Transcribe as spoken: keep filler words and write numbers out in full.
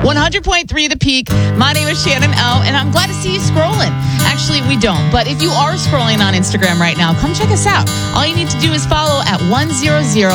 one hundred point three The Peak. My name is Shannon O, and I'm glad to see you scrolling. Actually, we don't. But if you are scrolling on Instagram right now, come check us out. All you need to do is follow at one hundred